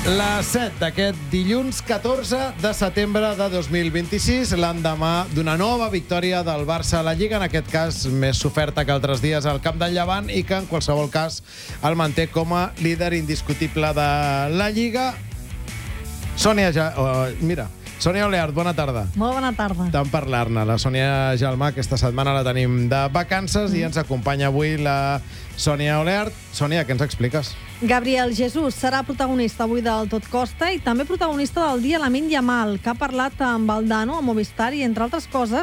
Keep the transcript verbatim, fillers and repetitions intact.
Les set d'aquest dilluns catorze de setembre de dos mil vint-i-sis, l'endemà d'una nova victòria del Barça a la Lliga, en aquest cas més soferta que altres dies al camp del Llevant i que en qualsevol cas el manté com a líder indiscutible de la Lliga. Sònia, ja... Oh, mira, Sònia Oleart, bona tarda. Molt bona tarda. Tant parlar-ne. La Sònia Gelmà aquesta setmana la tenim de vacances mm. i ens acompanya avui la Sònia Oleart. Sònia, què ens expliques? Gabriel Jesús serà protagonista avui del Tot Costa i també protagonista del dia Lamine Yamal, que ha parlat amb Valdano a Movistar i, entre altres coses,